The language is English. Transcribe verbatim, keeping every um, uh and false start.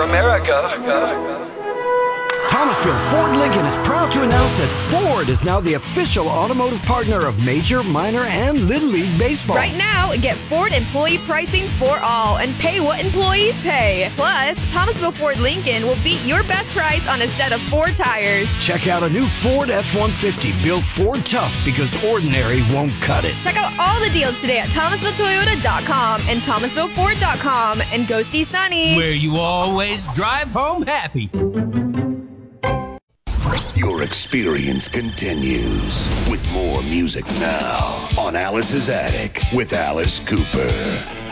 America. Thomasville Ford Lincoln is proud to announce that Ford is now the official automotive partner of Major, Minor, and Little League Baseball. Right now, get Ford employee pricing for all and pay what employees pay. Plus, Thomasville Ford Lincoln will beat your best price on a set of four tires. Check out a new Ford F one fifty built Ford tough because ordinary won't cut it. Check out all the deals today at Thomasville Toyota dot com and Thomasville Ford dot com and go see Sunny. Where you always drive home happy. Your experience continues with more music now on Alice's Attic with Alice Cooper.